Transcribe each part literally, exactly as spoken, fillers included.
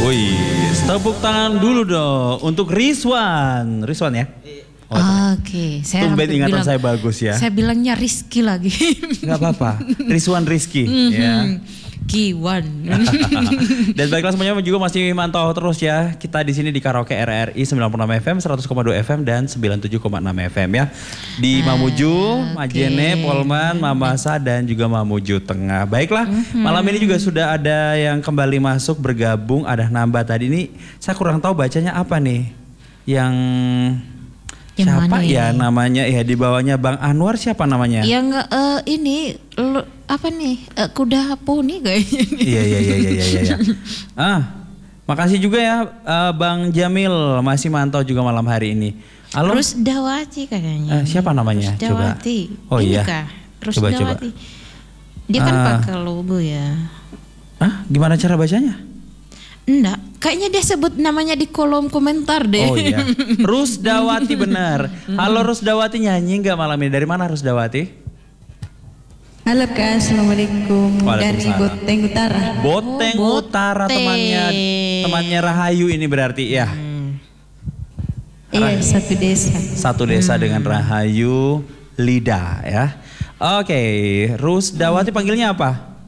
Wih, tepuk tangan dulu dong untuk Rizwan. Rizwan ya? Oh, Oke, okay. Saya Tumben ingatan bilang, saya bagus ya. Saya bilangnya Rizky lagi. Gak apa-apa, Rizwan Rizky. Mm-hmm. Ya. Kiwan. Dan baiklah semuanya juga masih mantau terus ya. Kita di sini di Karaoke R R I sembilan puluh enam F M, seratus koma dua F M dan sembilan puluh tujuh koma enam F M ya. Di Mamuju, uh, Majene, okay. Polman, Mamasa dan juga Mamuju Tengah. Baiklah, mm-hmm. malam ini juga sudah ada yang kembali masuk bergabung, ada nambah tadi ini. Saya kurang tahu bacanya apa nih. Yang Yang siapa ya? ya namanya ya di bawahnya Bang Anwar siapa namanya? Yang uh, ini lu, apa nih uh, kuda poni kayaknya. Iya iya iya iya iya. Ya. Ah, makasih juga ya uh, Bang Jamil masih mantau juga malam hari ini. Halo. Rusdawati kayaknya. Uh, siapa namanya? Rusdawati. Coba. Oh ini iya. Kah? Coba coba. Dia kan uh, pakai logo ya. Ah, gimana cara bacanya? Enggak, kayaknya dia sebut namanya di kolom komentar deh. Oh iya, Rusdawati benar. Halo Rusdawati, nyanyi nggak malam ini? Dari mana Rusdawati? Halo Kak, Assalamualaikum. Dari Boteng Utara. Boteng oh, Utara temannya temannya Rahayu ini berarti ya? Hmm. Iya, satu desa. Satu desa hmm. dengan Rahayu Lida ya. Oke, okay. Rusdawati panggilnya apa?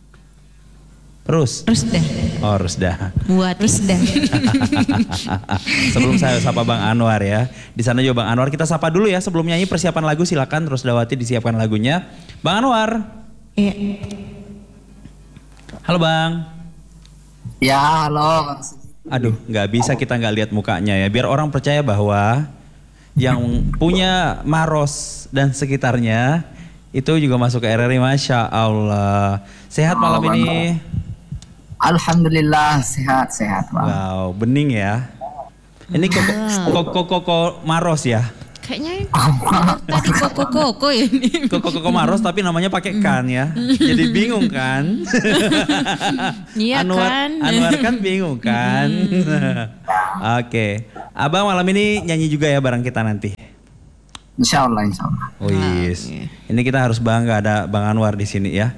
Rus. Rusda. Oh Rusda. Buat Rusda. Sebelum saya sapa Bang Anwar ya. Di sana juga Bang Anwar kita sapa dulu ya sebelum nyanyi persiapan lagu silakan Rusdawati disiapkan lagunya. Bang Anwar. Iya. Halo Bang. Ya halo. Aduh nggak bisa kita nggak lihat mukanya ya. Biar orang percaya bahwa yang punya Maros dan sekitarnya itu juga masuk ke R R I. Masya Allah. Sehat malam oh, ini? Alhamdulillah sehat sehat Bang. Wow bening ya. Ini koko koko koko Maros ya. Kayaknya tadi koko koko ini. Koko koko Maros tapi namanya pakai kan ya. Jadi bingung kan? Iya Anwar, kan. Anwar kan bingung kan. Oke, okay. Abang malam ini nyanyi juga ya bareng kita nanti. Insya Allah, insya Allah. Wis, ini kita harus bangga ada Bang Anwar di sini ya.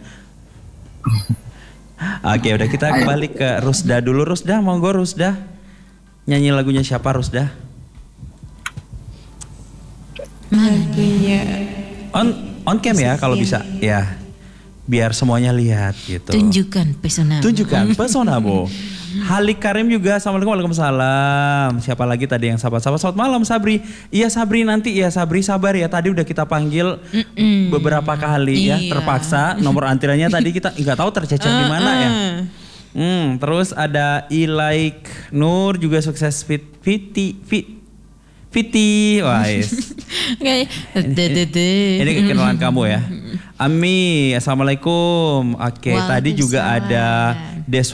Oke, udah kita kembali ke Rusda dulu. Rusda, monggo Rusda. Nyanyi lagunya siapa Rusda? Lagunya On on cam ya kalau bisa ya. Biar semuanya lihat gitu. Tunjukkan pesona. Tunjukkan pesonamu. Halik Karim juga, assalamualaikum waalaikumsalam. Siapa lagi tadi yang sahabat-sahabat? Selamat malam Sabri. Iya Sabri nanti ya Sabri sabar ya. Tadi udah kita panggil Mm-mm. beberapa kali ya. Iya. Terpaksa nomor antriannya tadi kita nggak tahu tercecer uh, di mana uh. ya. Hmm, terus ada Ilaik Nur juga sukses fit Fiti Fit Fiti. Wah yes. ini, ini kenalan kamu ya. Ami, assalamualaikum. Oke, tadi juga ada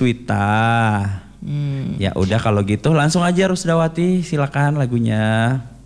Deswita. Hmm. Ya udah kalau gitu langsung aja Rusdawati silakan lagunya.